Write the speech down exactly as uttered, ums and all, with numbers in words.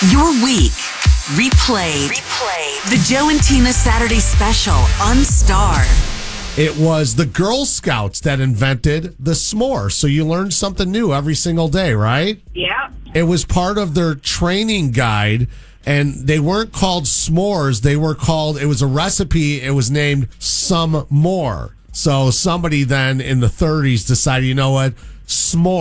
Your week replayed. Replayed. The Joe and Tina Saturday Special on Star. It was the Girl Scouts that invented the s'more. So you learn something new every single day, right? Yeah. It was part of their training guide, and they weren't called s'mores. They were called, it was a recipe. It was named Some More. So somebody then in the thirties decided, you know what? S'more.